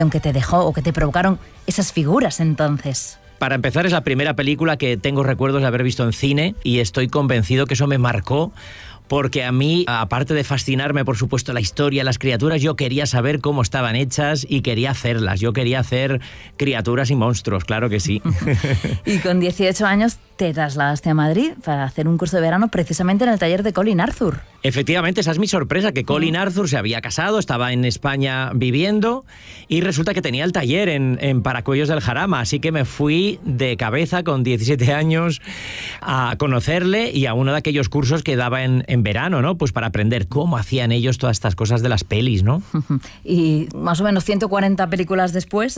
que te dejó o que te provocaron esas figuras entonces? Para empezar, es la primera película que tengo recuerdos de haber visto en cine y estoy convencido que eso me marcó. Porque a mí, aparte de fascinarme, por supuesto, la historia, las criaturas, yo quería saber cómo estaban hechas y quería hacerlas. Yo quería hacer criaturas y monstruos, claro que sí. Y con 18 años te trasladaste a Madrid para hacer un curso de verano precisamente en el taller de Colin Arthur. Efectivamente, esa es mi sorpresa, que Colin Arthur se había casado, estaba en España viviendo y resulta que tenía el taller en Paracuellos del Jarama, así que me fui de cabeza con 17 años a conocerle y a uno de aquellos cursos que daba en verano, ¿no? Pues para aprender cómo hacían ellos todas estas cosas de las pelis, ¿no? Y más o menos 140 películas después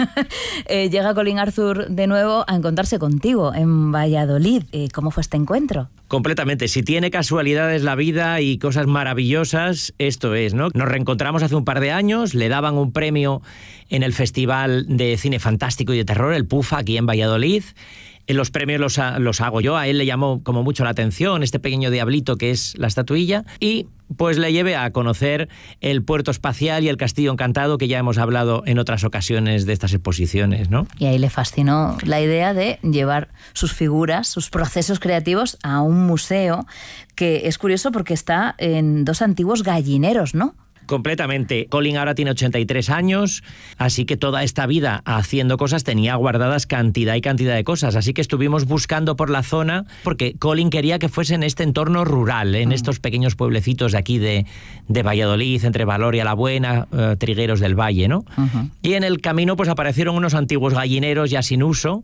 llega Colin Arthur de nuevo a encontrarse contigo en Valladolid. ¿Cómo fue este encuentro? Completamente. Si tiene casualidades la vida y cosas maravillosas, esto es, ¿no? Nos reencontramos hace un par de años, le daban un premio en el Festival de Cine Fantástico y de Terror, el PUFA, aquí en Valladolid. Los premios los hago yo, a él le llamó como mucho la atención este pequeño diablito que es la estatuilla y pues le llevé a conocer el puerto espacial y el castillo encantado que ya hemos hablado en otras ocasiones de estas exposiciones, ¿no? Y ahí le fascinó la idea de llevar sus figuras, sus procesos creativos a un museo que es curioso porque está en 2 antiguos gallineros, ¿no? Completamente. Colin ahora tiene 83 años, así que toda esta vida haciendo cosas tenía guardadas cantidad y cantidad de cosas. Así que estuvimos buscando por la zona, porque Colin quería que fuese en este entorno rural, en estos pequeños pueblecitos de aquí de Valladolid, entre Valoria la Buena, Trigueros del Valle, ¿no? Y en el camino pues aparecieron unos antiguos gallineros ya sin uso.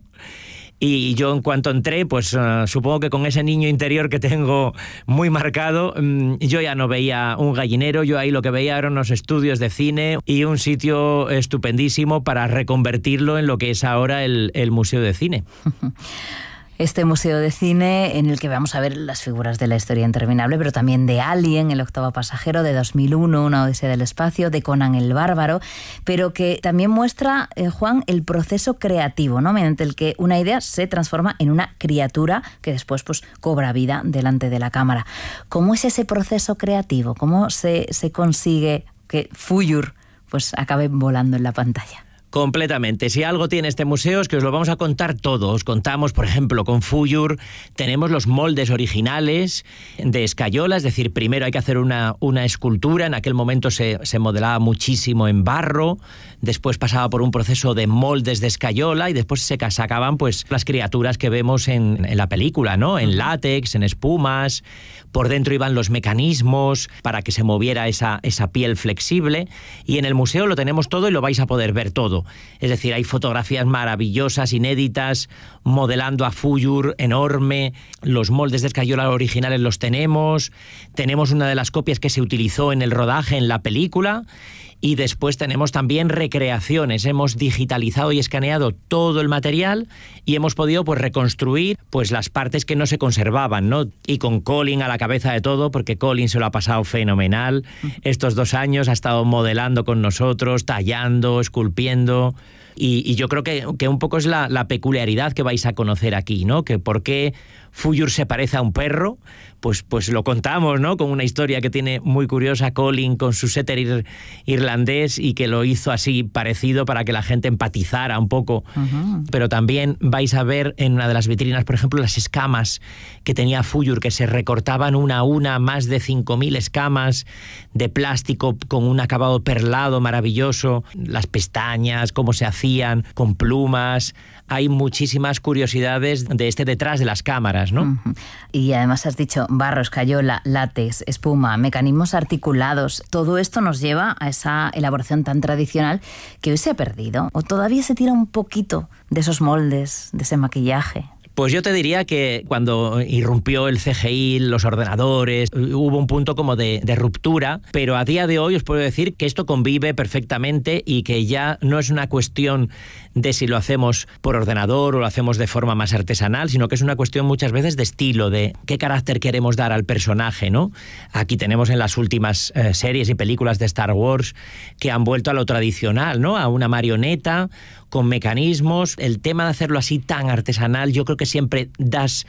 Y yo en cuanto entré, pues supongo que con ese niño interior que tengo muy marcado, yo ya no veía un gallinero, yo ahí lo que veía eran unos estudios de cine y un sitio estupendísimo para reconvertirlo en lo que es ahora el Museo de Cine. Este museo de cine en el que vamos a ver las figuras de la historia interminable, pero también de Alien, el octavo pasajero, de 2001, Una odisea del espacio, de Conan el bárbaro, pero que también muestra, Juan, el proceso creativo, ¿no? Mediante el que una idea se transforma en una criatura que después pues cobra vida delante de la cámara. ¿Cómo es ese proceso creativo? ¿Cómo se consigue que Fuyur pues acabe volando en la pantalla? Completamente. Si algo tiene este museo es que os lo vamos a contar todo. Os contamos, por ejemplo, con Fuyur tenemos los moldes originales de escayola, es decir, primero hay que hacer una escultura. En aquel momento se modelaba muchísimo en barro, después pasaba por un proceso de moldes de escayola y después se sacaban pues las criaturas que vemos en la película, ¿no? En látex, en espumas, por dentro iban los mecanismos para que se moviera esa piel flexible y en el museo lo tenemos todo y lo vais a poder ver todo. Es decir, hay fotografías maravillosas, inéditas, modelando a Fuyur enorme, los moldes de escayola originales los tenemos una de las copias que se utilizó en el rodaje en la película y después tenemos también recreaciones, hemos digitalizado y escaneado todo el material y hemos podido pues reconstruir pues las partes que no se conservaban, ¿no? Y con Colin a la cabeza de todo, porque Colin se lo ha pasado fenomenal, estos 2 años ha estado modelando con nosotros, tallando, esculpiendo. Y yo creo que un poco es la peculiaridad que vais a conocer aquí, ¿no? Que por qué Fuyur se parece a un perro, pues lo contamos, ¿no? Con una historia que tiene muy curiosa Colin con su setter irlandés y que lo hizo así parecido para que la gente empatizara un poco. Pero también vais a ver en una de las vitrinas, por ejemplo, las escamas que tenía Fuyur, que se recortaban una a una, más de 5.000 escamas de plástico con un acabado perlado maravilloso, las pestañas, cómo se hacían, con plumas. Hay muchísimas curiosidades de detrás de las cámaras, ¿no? Y además has dicho barro, escayola, látex, espuma, mecanismos articulados. Todo esto nos lleva a esa elaboración tan tradicional que hoy se ha perdido. ¿O todavía se tira un poquito de esos moldes, de ese maquillaje? Pues yo te diría que cuando irrumpió el CGI, los ordenadores, hubo un punto como de ruptura, pero a día de hoy os puedo decir que esto convive perfectamente y que ya no es una cuestión de si lo hacemos por ordenador o lo hacemos de forma más artesanal, sino que es una cuestión muchas veces de estilo, de qué carácter queremos dar al personaje, ¿no? Aquí tenemos en las últimas series y películas de Star Wars que han vuelto a lo tradicional, ¿no? A una marioneta con mecanismos. El tema de hacerlo así tan artesanal, yo creo que siempre das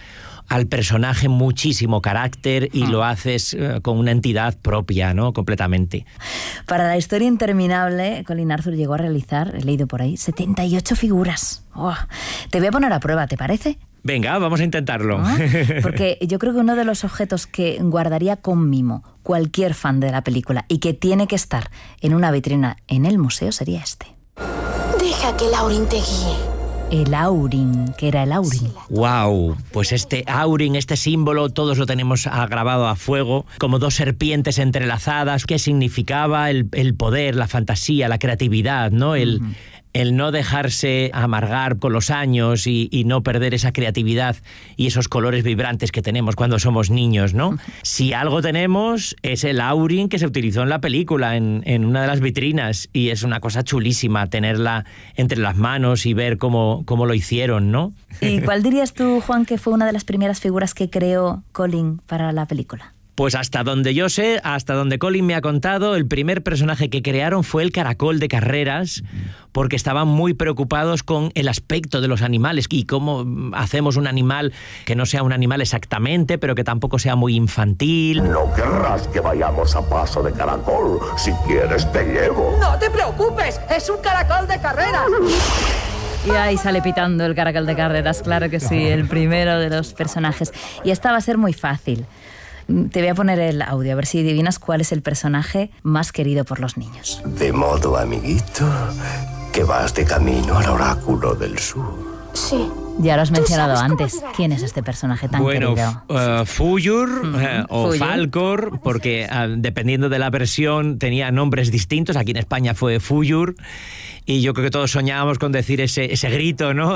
al personaje muchísimo carácter y lo haces con una entidad propia, ¿no? Completamente. Para la historia interminable, Colin Arthur llegó a realizar, he leído por ahí, 78 figuras. Oh, te voy a poner a prueba, ¿te parece? Venga, vamos a intentarlo. ¿No? Porque yo creo que uno de los objetos que guardaría con mimo cualquier fan de la película y que tiene que estar en una vitrina en el museo sería este. Deja que Laurin te guíe. El Aurin, que era el Aurin. Wow, pues este Aurin, este símbolo, todos lo tenemos grabado a fuego, como dos serpientes entrelazadas. ¿Qué significaba? El poder, la fantasía, la creatividad, ¿no? El no dejarse amargar con los años y no perder esa creatividad y esos colores vibrantes que tenemos cuando somos niños, ¿no? Si algo tenemos es el Aurin que se utilizó en la película, en una de las vitrinas, y es una cosa chulísima tenerla entre las manos y ver cómo lo hicieron, ¿no? ¿Y cuál dirías tú, Juan, que fue una de las primeras figuras que creó Colin para la película? Pues hasta donde yo sé, hasta donde Colin me ha contado, el primer personaje que crearon fue el caracol de carreras, porque estaban muy preocupados con el aspecto de los animales y cómo hacemos un animal que no sea un animal exactamente, pero que tampoco sea muy infantil. No querrás que vayamos a paso de caracol. Si quieres te llevo. No te preocupes, es un caracol de carreras. Y ahí sale pitando el caracol de carreras, claro que sí, el primero de los personajes. Y esta va a ser muy fácil. Te voy a poner el audio, a ver si adivinas cuál es el personaje más querido por los niños. De modo, amiguito, que vas de camino al oráculo del sur. Sí. Ya lo has mencionado antes. ¿Quién es este personaje tan querido? Fuyur o Fuyur. Falkor, porque dependiendo de la versión tenía nombres distintos. Aquí en España fue Fuyur y yo creo que todos soñábamos con decir ese grito, ¿no?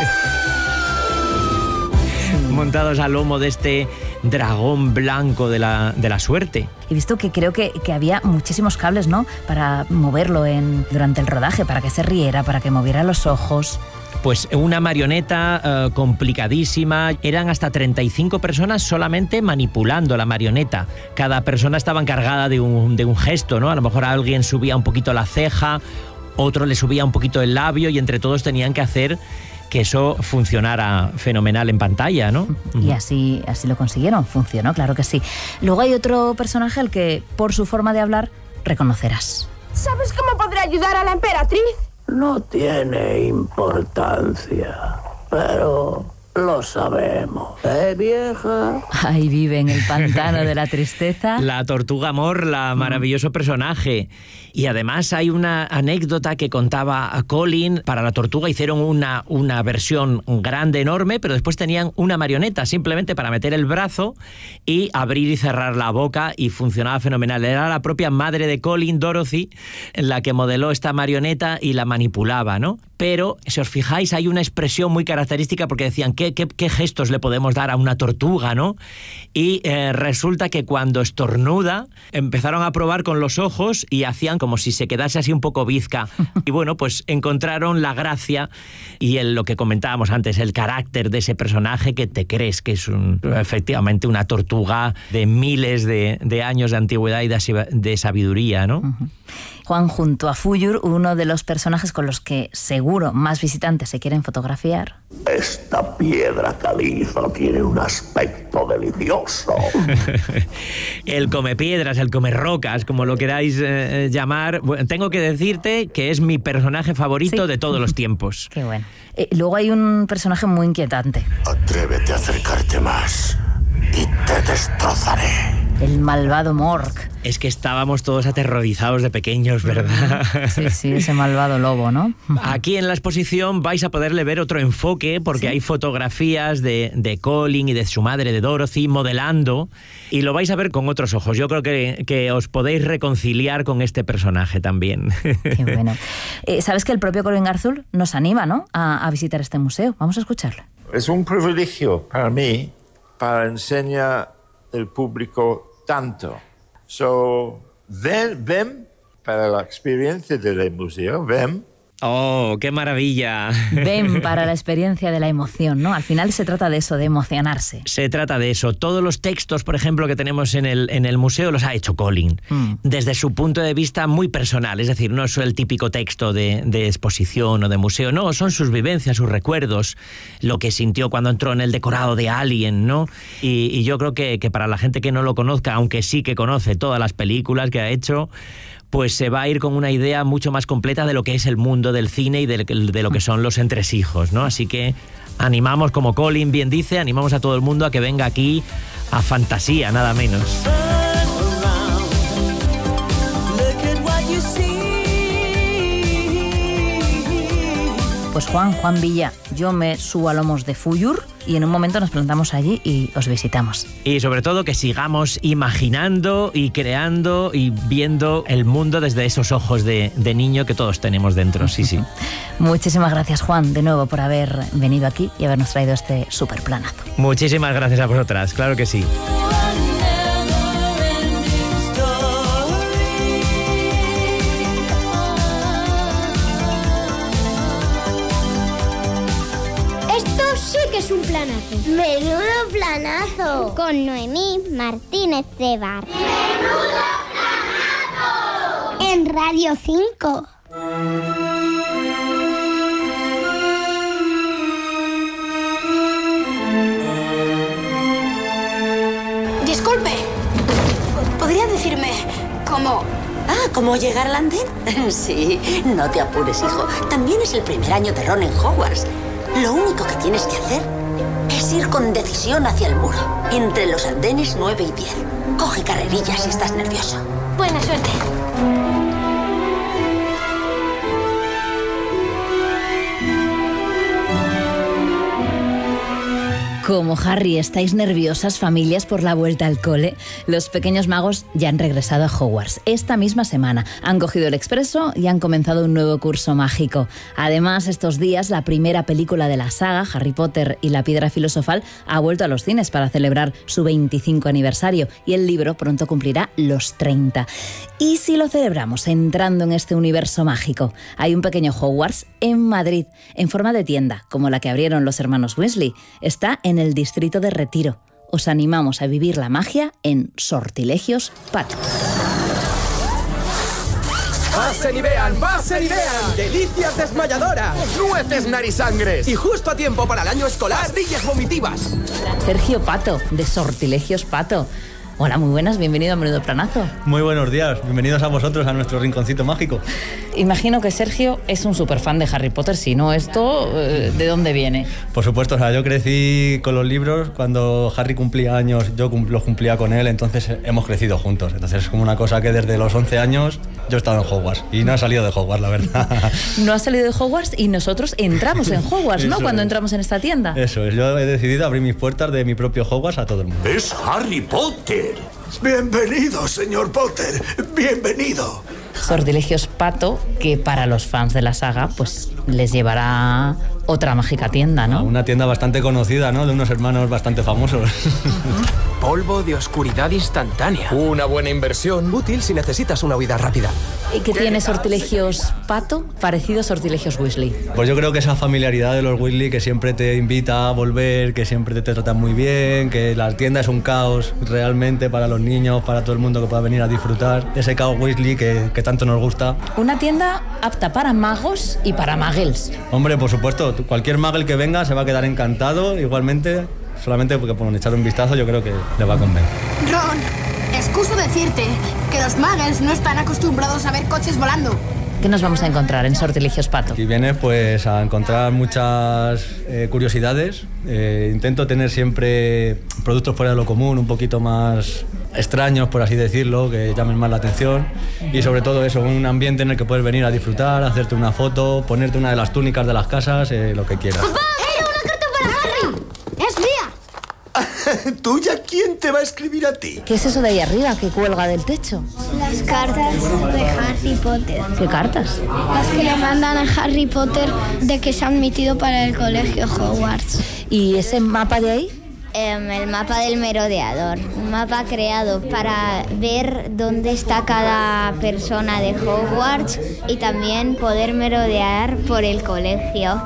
Montados al lomo de este dragón blanco de la suerte. He visto que creo que había muchísimos cables, ¿no? Para moverlo durante el rodaje, para que se riera, para que moviera los ojos. Pues una marioneta complicadísima. Eran hasta 35 personas solamente manipulando la marioneta. Cada persona estaba encargada de un gesto, ¿no? A lo mejor alguien subía un poquito la ceja, otro le subía un poquito el labio y entre todos tenían que hacer que eso funcionara fenomenal en pantalla, ¿no? Y así lo consiguieron, funcionó, claro que sí. Luego hay otro personaje al que, por su forma de hablar, reconocerás. ¿Sabes cómo podré ayudar a la emperatriz? No tiene importancia, pero lo sabemos. Vieja? Ahí vive en el pantano de la tristeza. La tortuga Morla, maravilloso personaje. Y además hay una anécdota que contaba a Colin. Para la tortuga hicieron una versión grande, enorme, pero después tenían una marioneta simplemente para meter el brazo y abrir y cerrar la boca y funcionaba fenomenal. Era la propia madre de Colin, Dorothy, la que modeló esta marioneta y la manipulaba, ¿no? Pero, si os fijáis, hay una expresión muy característica porque decían, ¿qué gestos le podemos dar a una tortuga, ¿no? Y resulta que cuando estornuda, empezaron a probar con los ojos y hacían como si se quedase así un poco bizca. Y bueno, pues encontraron la gracia y lo que comentábamos antes, el carácter de ese personaje que te crees que es efectivamente una tortuga de miles de años de antigüedad y de sabiduría, ¿no? Uh-huh. Juan, junto a Fuyur, uno de los personajes con los que seguro más visitantes se quieren fotografiar. Esta piedra caliza tiene un aspecto delicioso. El come piedras, el come rocas, como lo queráis llamar. Bueno, tengo que decirte que es mi personaje favorito de todos los tiempos. Qué bueno. Luego hay un personaje muy inquietante. Atrévete a acercarte más y te destrozaré. El malvado Mork. Es que estábamos todos aterrorizados de pequeños, ¿verdad? Sí, ese malvado lobo, ¿no? Aquí en la exposición vais a poderle ver otro enfoque porque hay fotografías de Colin y de su madre, de Dorothy, modelando, y lo vais a ver con otros ojos. Yo creo que os podéis reconciliar con este personaje también. Qué bueno. ¿Sabes que el propio Colin Arthur nos anima, ¿no?, a visitar este museo? Vamos a escucharlo. Es un privilegio para mí para enseñar al público tanto. Ven para la experiencia del museo, ven ¡Oh, qué maravilla! Ven para la experiencia de la emoción, ¿no? Al final se trata de eso, de emocionarse. Se trata de eso. Todos los textos, por ejemplo, que tenemos en el museo los ha hecho Colin, desde su punto de vista muy personal. Es decir, no es el típico texto de exposición o de museo, no, son sus vivencias, sus recuerdos, lo que sintió cuando entró en el decorado de Alien, ¿no? Y yo creo que para la gente que no lo conozca, aunque sí que conoce todas las películas que ha hecho, pues se va a ir con una idea mucho más completa de lo que es el mundo del cine y de lo que son los entresijos, ¿no? Así que animamos, como Colin bien dice, animamos a todo el mundo a que venga aquí a Fantasía, nada menos. Pues Juan Villa, yo me subo a lomos de Fuyur y en un momento nos plantamos allí y os visitamos. Y sobre todo que sigamos imaginando y creando y viendo el mundo desde esos ojos de niño que todos tenemos dentro, sí. Muchísimas gracias, Juan, de nuevo por haber venido aquí y habernos traído este súper planazo. Muchísimas gracias a vosotras, claro que sí. Es un planazo. ¡Menudo planazo! Con Noemí Martínez de Bar. ¡Menudo planazo! En Radio 5. Disculpe, ¿podría decirme cómo...? ¿Cómo llegar al andén? Sí, no te apures, hijo. También es el primer año de Ron en Hogwarts. Lo único que tienes que hacer es ir con decisión hacia el muro, entre los andenes 9 y 10. Coge carrerillas si estás nervioso. Buena suerte. Como Harry, ¿estáis nerviosas, familias, por la vuelta al cole? Los pequeños magos ya han regresado a Hogwarts. Esta misma semana han cogido el expreso y han comenzado un nuevo curso mágico. Además, estos días, la primera película de la saga, Harry Potter y la Piedra Filosofal, ha vuelto a los cines para celebrar su 25 aniversario y el libro pronto cumplirá los 30. ¿Y si lo celebramos entrando en este universo mágico? Hay un pequeño Hogwarts en Madrid, en forma de tienda, como la que abrieron los hermanos Weasley. Está en el distrito de Retiro. Os animamos a vivir la magia en Sortilegios Pato. ¡Pasen y vean! ¡Pasen y vean! ¡Delicias desmayadoras! ¡Nueces narisangres! Y justo a tiempo para el año escolar, ¡pastillas vomitivas! Sergio Pato, de Sortilegios Pato. Hola, muy buenas, bienvenido a Menudo Planazo. Muy buenos días, bienvenidos a vosotros a nuestro rinconcito mágico. Imagino que Sergio es un superfan de Harry Potter, si no esto, ¿de dónde viene? Por supuesto, o sea, yo crecí con los libros, cuando Harry cumplía años yo los cumplía con él, entonces hemos crecido juntos. Entonces es como una cosa que desde los 11 años yo he estado en Hogwarts y no he salido de Hogwarts, la verdad. No has salido de Hogwarts y nosotros entramos en Hogwarts, ¿no? Cuando entramos en esta tienda. Eso es, yo he decidido abrir mis puertas de mi propio Hogwarts a todo el mundo. ¡Es Harry Potter! Bienvenido, señor Potter. Bienvenido. Sortilegios Pato, que para los fans de la saga, pues les llevará otra mágica tienda, ¿no? Una tienda bastante conocida, ¿no? De unos hermanos bastante famosos. Polvo de oscuridad instantánea. Una buena inversión, útil si necesitas una huida rápida. ¿Y qué tiene Sortilegios Pato parecido a Sortilegios Weasley? Pues yo creo que esa familiaridad de los Weasley que siempre te invita a volver, que siempre te tratan muy bien, que la tienda es un caos realmente para los niños, para todo el mundo que pueda venir a disfrutar. Ese caos Weasley que tanto nos gusta. Una tienda apta para magos y para muggles. Hombre, por supuesto, cualquier muggle que venga se va a quedar encantado, igualmente, solamente porque por echar un vistazo yo creo que le va a convencer. Ron, excuso decirte que los muggles no están acostumbrados a ver coches volando. ¿Qué nos vamos a encontrar en Sortilegios Pato? Aquí vienes pues a encontrar muchas curiosidades. Intento tener siempre productos fuera de lo común, un poquito más extraños, por así decirlo, que llamen más la atención. Y sobre todo eso, un ambiente en el que puedes venir a disfrutar, hacerte una foto, ponerte una de las túnicas de las casas, lo que quieras. ¡Papá! ¡Era una carta para Harry! ¡Es mía! ¿Tuya? ¿Quién te va a escribir a ti? ¿Qué es eso de ahí arriba que cuelga del techo? Las cartas de Harry Potter. ¿Qué cartas? Las que le mandan a Harry Potter de que se ha admitido para el colegio Hogwarts. ¿Y ese mapa de ahí? el mapa del merodeador, un mapa creado para ver dónde está cada persona de Hogwarts y también poder merodear por el colegio.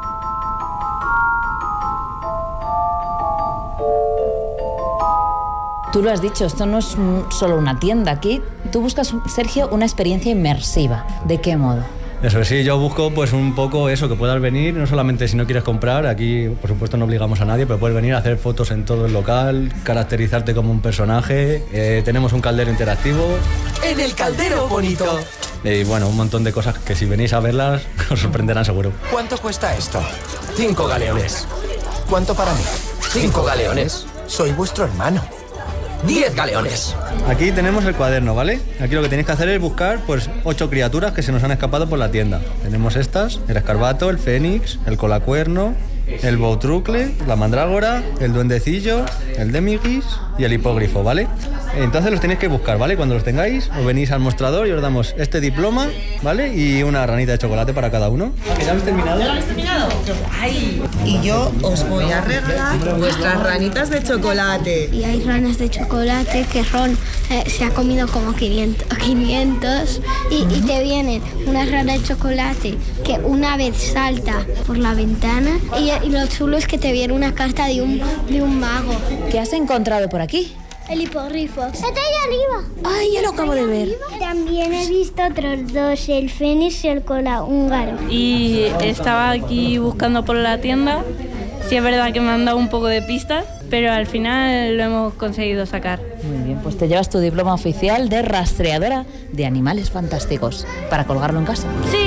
Tú lo has dicho, esto no es solo una tienda. Aquí tú buscas, Sergio, una experiencia inmersiva. ¿De qué modo? Eso sí, yo busco pues un poco eso, que puedas venir, no solamente si no quieres comprar, aquí por supuesto no obligamos a nadie, pero puedes venir a hacer fotos en todo el local, caracterizarte como un personaje, tenemos un caldero interactivo. En el caldero bonito. Y bueno, un montón de cosas que si venís a verlas os sorprenderán seguro. ¿Cuánto cuesta esto? 5 galeones. ¿Cuánto para mí? 5 galeones. Soy vuestro hermano. 10 galeones. Aquí tenemos el cuaderno, ¿vale? Aquí lo que tenéis que hacer es buscar pues 8 criaturas que se nos han escapado por la tienda. Tenemos estas, el escarbato, el fénix, el colacuerno, el boutrucle, la mandrágora, el duendecillo, el demiguis y el hipógrifo, ¿vale? Entonces los tenéis que buscar, ¿vale? Cuando los tengáis, os venís al mostrador y os damos este diploma, ¿vale? Y una ranita de chocolate para cada uno. ¿Ya habéis terminado? ¿Ya lo habéis terminado? ¡Ay! Y yo os voy a regalar vuestras ranitas de chocolate. Y hay ranas de chocolate que Ron se ha comido como 500 y te vienen una rana de chocolate que una vez salta por la ventana y lo chulo es que te viene una carta de un mago. ¿Qué has encontrado por aquí? El hipogrifo. Está ahí arriba. Ay, ya lo acabo de ver. También he visto otros dos, el fénix y el cola húngaro. Y estaba aquí buscando por la tienda. Sí es verdad que me han dado un poco de pistas, pero al final lo hemos conseguido sacar. Muy bien, pues te llevas tu diploma oficial de rastreadora de animales fantásticos para colgarlo en casa. Sí.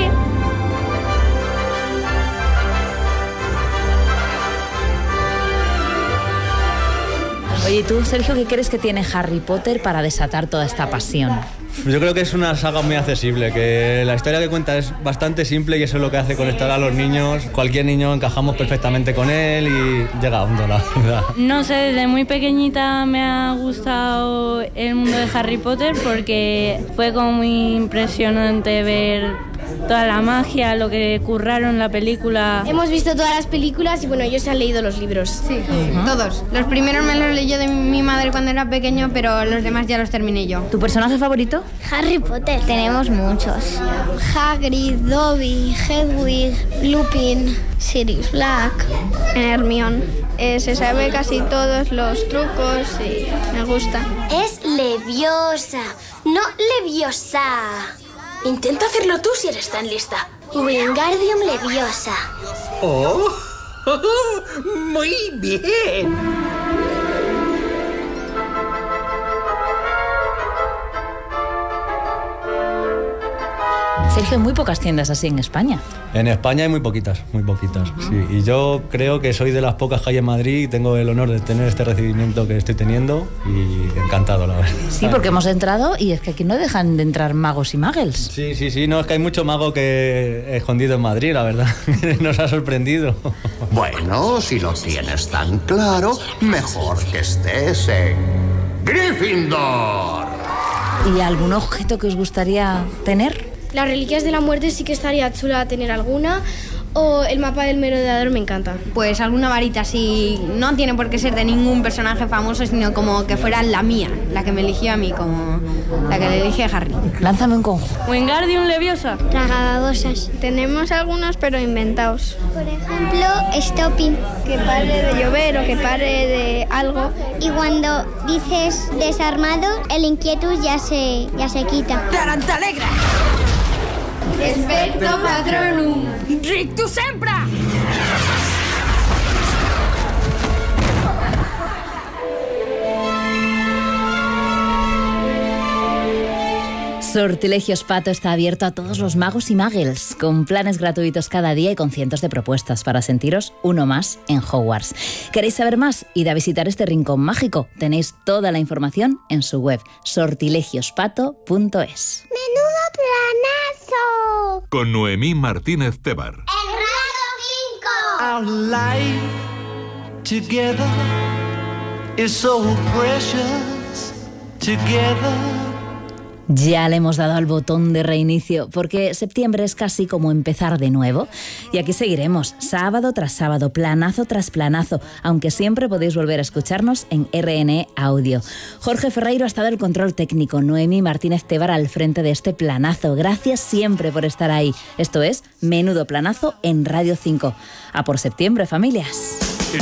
Oye, ¿y tú, Sergio, qué crees que tiene Harry Potter para desatar toda esta pasión? Yo creo que es una saga muy accesible, que la historia que cuenta es bastante simple y eso es lo que hace conectar a los niños. Cualquier niño encajamos perfectamente con él y llega a hondo, la verdad. No sé, desde muy pequeñita me ha gustado el mundo de Harry Potter porque fue como muy impresionante ver toda la magia, lo que curraron en la película. Hemos visto todas las películas y bueno, ellos se han leído los libros. Sí, todos. Los primeros me los leyó de mi madre cuando era pequeño, pero los demás ya los terminé yo. ¿Tu personaje favorito? Harry Potter. Tenemos muchos. Hagrid, Dobby, Hedwig, Lupin, Sirius Black, Hermione. Se sabe casi todos los trucos y me gusta. Es Leviosa, no Leviosa. Intenta hacerlo tú si eres tan lista. Wingardium Leviosa. ¡Oh! ¡Muy bien! Sergio, hay muy pocas tiendas así en España. En España hay muy poquitas, sí. Y yo creo que soy de las pocas que hay en Madrid y tengo el honor de tener este recibimiento que estoy teniendo y encantado, la verdad. Sí, porque hemos entrado y es que aquí no dejan de entrar magos y muggles. Sí, no, es que hay mucho mago que escondido en Madrid, la verdad. Nos ha sorprendido. Bueno, si lo tienes tan claro, mejor que estés en Gryffindor. ¿Y algún objeto que os gustaría tener? Las reliquias de la muerte sí que estaría chula tener alguna. O el mapa del merodeador me encanta. Pues alguna varita, sí. No tiene por qué ser de ningún personaje famoso, sino como que fuera la mía, la que me eligió a mí, como la que le elige a Harry. Lánzame un conjuro. Wingardium Leviosa. Tragababosas. Tenemos algunos, pero inventados. Por ejemplo, Stopping. Que pare de llover o que pare de algo. Y cuando dices desarmado, el inquietus ya se quita. ¡Tarantalegra! Expecto Patronum. ¡Rictus Sempra! Sortilegios Pato está abierto a todos los magos y muggles, con planes gratuitos cada día y con cientos de propuestas para sentiros uno más en Hogwarts. ¿Queréis saber más? Id a visitar este rincón mágico. Tenéis toda la información en su web, sortilegiospato.es. ¡Menudo planazo! Con Noemí Martínez Tebar. Our life together is so precious together. Ya le hemos dado al botón de reinicio porque septiembre es casi como empezar de nuevo. Y aquí seguiremos, sábado tras sábado, planazo tras planazo, aunque siempre podéis volver a escucharnos en RNE Audio. Jorge Ferreiro ha estado el control técnico, Noemi Martínez Tebar al frente de este planazo. Gracias siempre por estar ahí. Esto es Menudo Planazo en Radio 5. A por septiembre, familias.